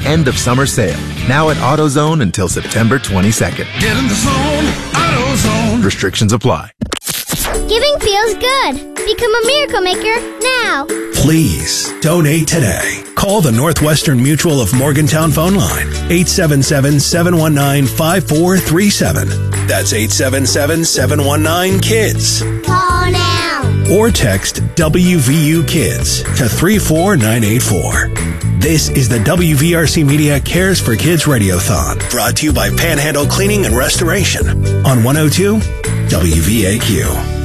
end of summer sale. Now at AutoZone until September 22nd. Get in the zone, AutoZone. Restrictions apply. Giving feels good. Become a Miracle Maker now. Please donate today. Call the Northwestern Mutual of Morgantown phone line, 877-719-5437. That's 877-719-KIDS. Call now. Or text WVU Kids to 34984. This is the WVRC Media Cares for Kids Radiothon, brought to you by Panhandle Cleaning and Restoration on 102 WVAQ.